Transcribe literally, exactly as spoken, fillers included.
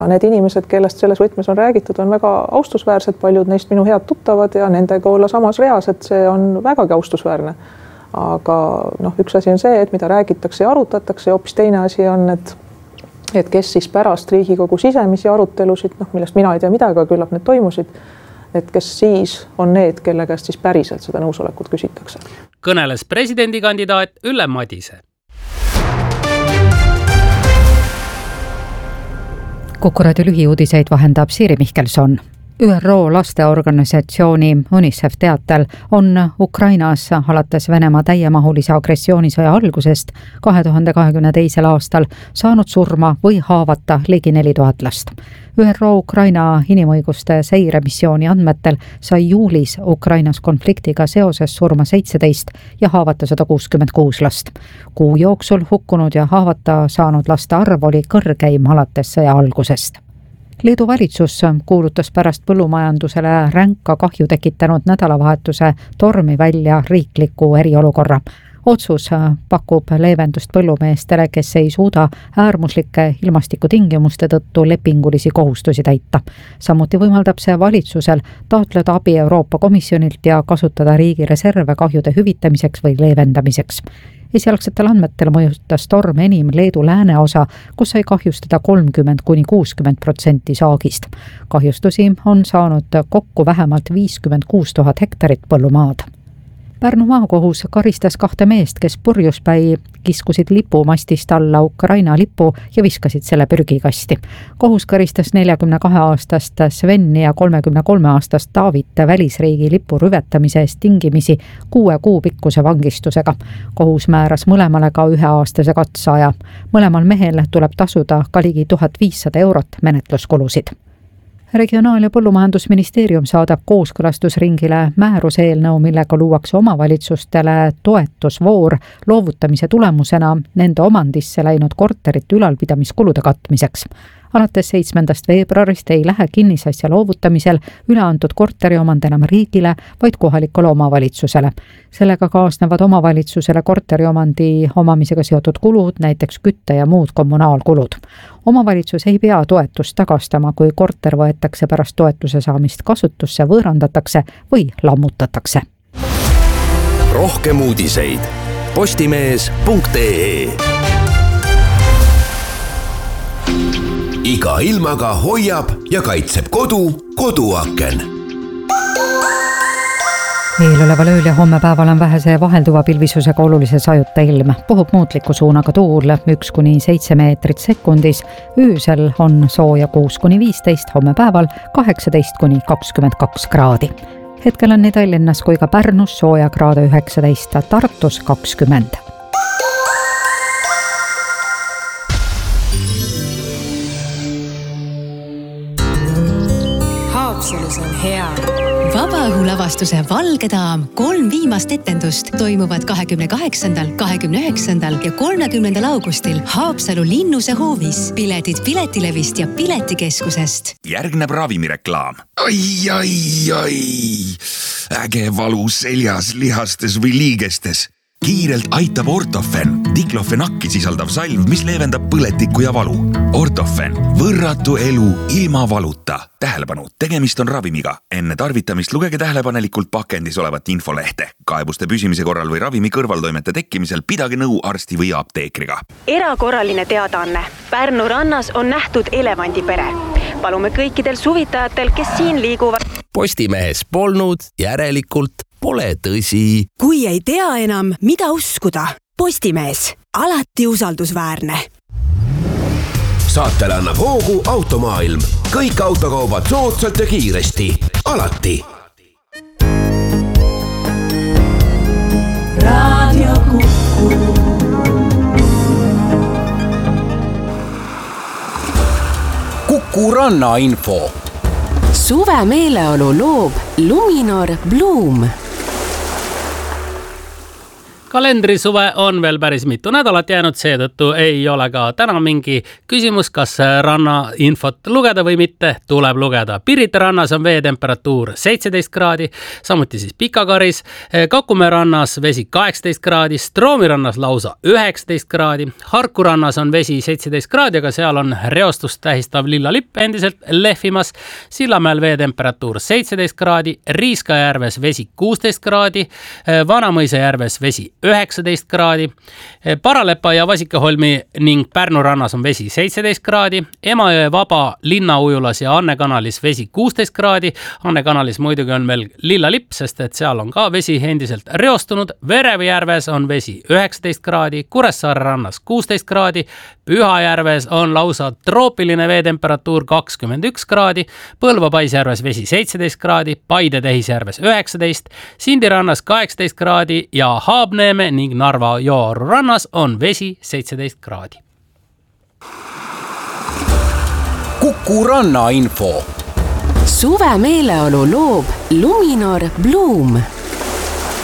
Need inimesed, kellest selles võtmes on räägitud, on väga austusväärsed, paljud neist minu head tuttavad ja nendega olla samas reas, et see on vägagi austusväärne. Aga noh, üks asi on see, et mida räägitakse ja arutatakse, ja hoopis teine asi on, et, et kes siis pärast Riigikogu sisemisi arutelusid, noh, millest mina ei tea midagi, aga küllap need toimusid, et kes siis on need, kelle käest siis päriselt seda nõusolekut küsitakse. Kõneles presidendikandidaat Ülle Madise. Kuku raadio lühiuudiseid vahendab Siiri Mihkelson. Ü R O lasteorganisatsiooni UNICEF teatel on Ukrainas alates Venemaa täiemahulise agressioonisõja algusest kahe tuhande kahekümne teisel aastal saanud surma või haavata ligi neli tuhat last. Ü R O Ukraina inimõiguste seiremissiooni andmetel sai juulis Ukrainas konfliktiga seoses surma seitseteist ja haavata sada kuuskümmend kuus last. Kuu jooksul hukkunud ja haavata saanud laste arv oli kõrgeim alates sõja algusest. Leedu valitsus kuulutas pärast põllumajandusele ränka kahju tekitanud nädalavahetuse tormi välja riikliku eriolukorra. Otsus pakub leevendust põllumeestele, kes ei suuda äärmuslike ilmastikutingimuste tõttu lepingulisi kohustusi täita. Samuti võimaldab see valitsusel taotleda abi Euroopa Komisjonilt ja kasutada riigi reserve kahjude hüvitamiseks või leevendamiseks. Esialgsetel andmetel mõjutas torm enim Leedu lääneosa, kus sai kahjustada kolmkümmend kuni kuuskümmend protsenti saagist. Kahjustusi on saanud kokku vähemalt viiskümmend kuus tuhat hektarit põllumaad. Pärnu maakohus karistas kahte meest, kes purjuspäi kiskusid lipumastist alla Ukraina lipu ja viskasid selle prügikasti. Kohus karistas neljakümne kahe aastast Sveni ja kolmekümne kolme aastast Daavit välisriigi lipu rüvetamise eest tingimisi kuue kuu pikkuse vangistusega. Kohus määras mõlemale ka ühe aastase katseaja. Mõlemal mehel tuleb tasuda ka ligi tuhat viissada eurot menetluskulusid. Regionaal- ja põllumajandusministeerium saadab kooskõlastusringile määruse eelnõu, millega luuakse omavalitsustele toetusvoor loovutamise tulemusena nende omandisse läinud korterite ülalpidamiskulude katmiseks. Alates seitsmendast veebruarist ei lähe kinnisasja loovutamisel üle antud korteri omand enam riigile, vaid kohalikule omavalitsusele. Sellega kaasnevad omavalitsusele korteri omandi omamisega seotud kulud, näiteks kütte ja muud kommunaalkulud. Omavalitsus ei pea toetust tagastama, kui korter võetakse pärast toetuse saamist kasutusse, võõrandatakse või lammutatakse. Rohkem uudiseid postimees punkt ee. Iga ilmaga hoiab ja kaitseb kodu koduaken. Eeloleval ööl ja homme päeval on vähese vahelduva pilvisusega olulise sajuta ilm. Puhub muutliku suunaga tuul üks kuni seitse meetrit sekundis. Öösel on sooja kuus kuni viisteist, homme päeval kaheksateist kuni kakskümmend kaks kraadi. Hetkel on nii Tallinnas kui ka Pärnus sooja kraade üheksateist, Tartus kakskümmend. Haapsalus on hea. Vabaõhulavastuse Valge daam kolm viimast etendust toimuvad kahekümne kaheksandal, kahekümne üheksandal ja kolmekümnendal augustil Haapsalu Linnuse hoovis. Piletid Piletilevist ja Piletikeskusest. Järgneb ravimireklaam. Ai, ai, ai. Äge valu seljas, lihastes või liigestes. Kiirelt aitab Ortofen, diklofenakki sisaldav salv, mis leevendab põletikku ja valu. Ortofen, võrratu elu ilma valuta. Tähelepanu, tegemist on ravimiga. Enne tarvitamist lugege tähelepanelikult pakendis olevat infolehte. Kaebuste püsimise korral või ravimi kõrvaltoimete tekkimisel pidage nõu arsti või apteekriga. Erakorraline teadaanne. Pärnu rannas on nähtud elevandipere. Palume kõikidel suvitajatel, kes siin liiguvad. Postimehes polnud, järelikult pole tõsi. Kui ei tea enam, mida uskuda, Postimees, alati usaldusväärne. Saatele annab hoogu Automaailm. Kõik autokaubad soodsalt ja kiiresti. Alati. Raadio Kuku. Kuku ranna info. Suve meeleolu loob Luminor Bloom. kalendrisuve on veel päris mitu nädalat jäänud, seetõttu ei ole ka täna mingi küsimus, kas ranna infot lugeda või mitte, tuleb lugeda. Pirita rannas on veetemperatuur seitseteist kraadi, samuti siis Pikakaris, Kakumäe rannas vesi kaheksateist kraadi, Stroomi rannas lausa üheksateist kraadi, Harku rannas on vesi seitseteist kraadi, aga seal on reostust tähistav lilla lipp endiselt lehvimas, Sillamäel veetemperatuur seitseteist kraadi, Riiska järves vesi kuusteist kraadi, Vanamõisa järves vesi üheksateist kraadi, Paralepa ja Vasikaholmi ning Pärnu rannas on vesi seitseteist kraadi, Emajõe Vaba linnaujulas ja Anne kanalis vesi kuusteist kraadi, Anne kanalis muidugi on veel lilla lipp, sest et seal on ka vesi endiselt reostunud, Verevi järves on vesi üheksateist kraadi, Kuressaare rannas kuusteist kraadi, Pühajärves on lausa troopiline veetemperatuur kakskümmend üks kraadi, Põlva Paisjärves vesi seitseteist kraadi, Paide Tehisjärves üheksateist, Sindi rannas kaheksateist kraadi ja Haabneeme ning Narva Jooaru rannas on vesi seitseteist kraadi. Kuku rannainfo. Suve meeleolu loob Luminor Bloom.